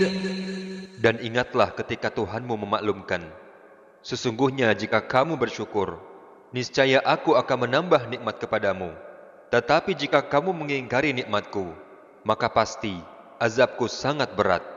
Dan ingatlah ketika Tuhanmu memaklumkan, sesungguhnya jika kamu bersyukur, niscaya aku akan menambah nikmat kepadamu. Tetapi jika kamu mengingkari nikmatku, maka pasti azabku sangat berat.